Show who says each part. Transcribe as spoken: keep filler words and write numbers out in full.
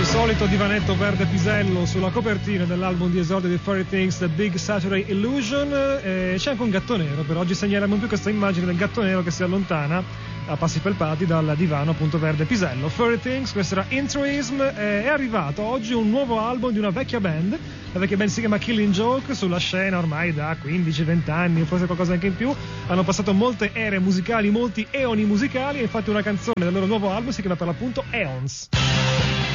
Speaker 1: Il solito divanetto verde pisello sulla copertina dell'album di esordio di Fairy Things, The Big Saturday Illusion. Eh, c'è anche un gatto nero, per oggi segnaliamo più questa immagine del gatto nero che si allontana a passi pelpati dal divano appunto verde pisello. Fairy Things, questo era Intruism. Eh, è arrivato oggi un nuovo album di una vecchia band. La vecchia band si chiama Killing Joke, sulla scena ormai da quindici venti anni, forse qualcosa anche in più. Hanno passato molte ere musicali, molti eoni musicali, e infatti una canzone del loro nuovo album si chiama per l'appunto Eons.